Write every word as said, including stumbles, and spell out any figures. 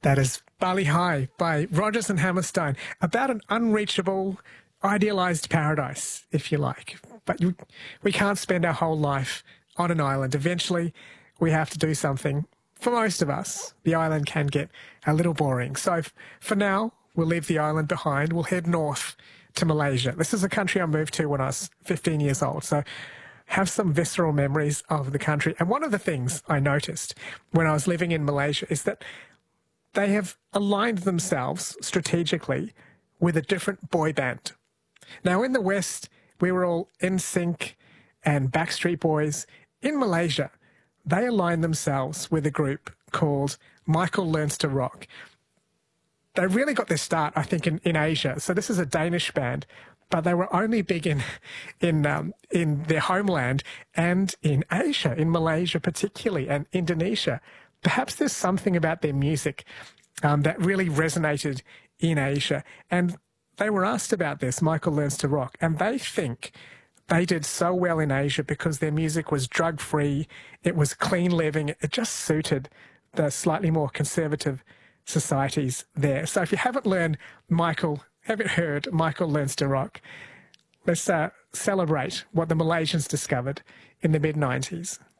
That is Bali High by Rodgers and Hammerstein, about an unreachable, idealised paradise, if you like. But you, we can't spend our whole life on an island. Eventually, we have to do something. For most of us, the island can get a little boring. So for now, we'll leave the island behind. We'll head north to Malaysia. This is a country I moved to when I was fifteen years old. So have some visceral memories of the country. And one of the things I noticed when I was living in Malaysia is that they have aligned themselves strategically with a different boy band. Now, in the West, we were all N Sync and Backstreet Boys. In Malaysia, they aligned themselves with a group called Michael Learns to Rock. They really got their start, I think, in, in Asia. So this is a Danish band, but they were only big in in um, in their homeland and in Asia, in Malaysia particularly, and Indonesia. Perhaps there's something about their music um, that really resonated in Asia. And they were asked about this, Michael Learns to Rock, and they think they did so well in Asia because their music was drug-free, it was clean living, it just suited the slightly more conservative societies there. So if you haven't learned Michael, haven't heard Michael Learns to Rock, let's uh, celebrate what the Malaysians discovered in the mid nineties.